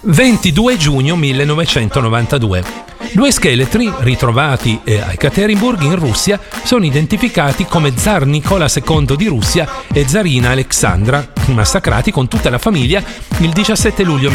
22 giugno 1992. Due scheletri ritrovati a Ekaterinburg in Russia sono identificati come Zar Nicola II di Russia e Zarina Alexandra, massacrati con tutta la famiglia il 17 luglio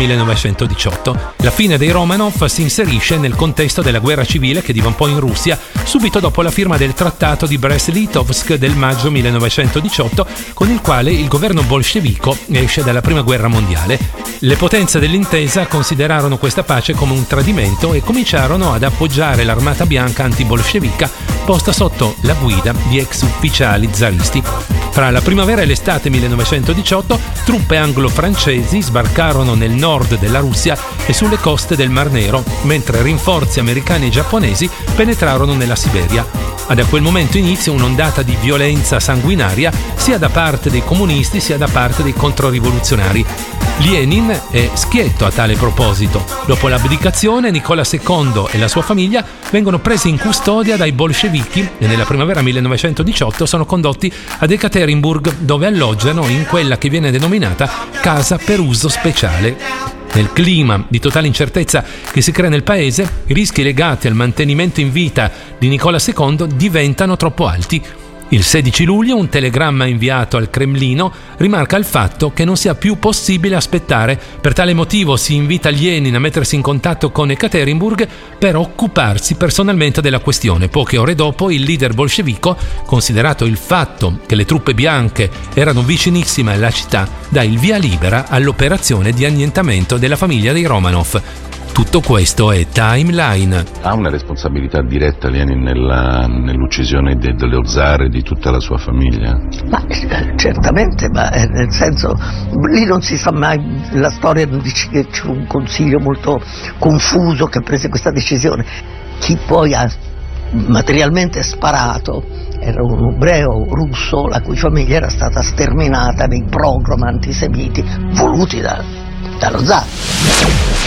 1918. La fine dei Romanov si inserisce nel contesto della guerra civile che divampò in Russia subito dopo la firma del trattato di Brest-Litovsk del maggio 1918, con il quale il governo bolscevico esce dalla prima guerra mondiale. Le potenze dell'intesa considerarono questa pace come un tradimento e cominciarono ad appoggiare l'armata bianca anti-bolscevica posta sotto la guida di ex ufficiali zaristi. Tra la primavera e l'estate 1918, truppe anglo-francesi sbarcarono nel nord della Russia e sulle coste del Mar Nero, mentre rinforzi americani e giapponesi penetrarono nella Siberia. Da quel momento inizia un'ondata di violenza sanguinaria sia da parte dei comunisti sia da parte dei controrivoluzionari. Lenin è schietto a tale proposito. Dopo l'abdicazione, Nicola II e la sua famiglia vengono presi in custodia dai bolscevichi e nella primavera 1918 sono condotti ad Ekaterinburg, dove alloggiano in quella che viene denominata casa per uso speciale. Nel clima di totale incertezza che si crea nel paese, i rischi legati al mantenimento in vita di Nicola II diventano troppo alti. Il 16 luglio un telegramma inviato al Cremlino rimarca il fatto che non sia più possibile aspettare. Per tale motivo si invita Lenin a mettersi in contatto con Ekaterinburg per occuparsi personalmente della questione. Poche ore dopo il leader bolscevico, considerato il fatto che le truppe bianche erano vicinissime alla città, dà il via libera all'operazione di annientamento della famiglia dei Romanov. Tutto questo è Timeline. Ha una responsabilità diretta Lenin nell'uccisione dello zar e di tutta la sua famiglia? Ma certamente, ma nel senso, lì non si sa mai, la storia dice che c'è un consiglio molto confuso che prese questa decisione. Chi poi ha materialmente sparato era un ebreo russo la cui famiglia era stata sterminata nei pogrom antisemiti voluti dallo zar.